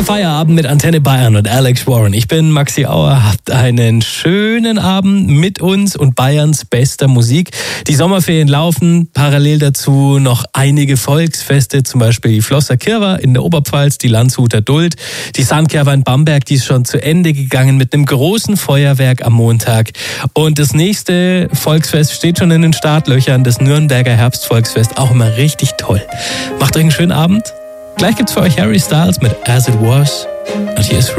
Der Feierabend mit Antenne Bayern und Alex Warren. Ich bin Maxi Auer. Habt einen schönen Abend mit uns und Bayerns bester Musik. Die Sommerferien laufen. Parallel dazu noch einige Volksfeste, zum Beispiel die Flosser Kirwa in der Oberpfalz, die Landshuter Duld, die Sandkerwa in Bamberg, die ist schon zu Ende gegangen mit einem großen Feuerwerk am Montag. Und das nächste Volksfest steht schon in den Startlöchern, das Nürnberger Herbstvolksfest. Auch immer richtig toll. Macht euch einen schönen Abend. Gleich gibt's für euch Harry Styles mit As It Was. Und hier ist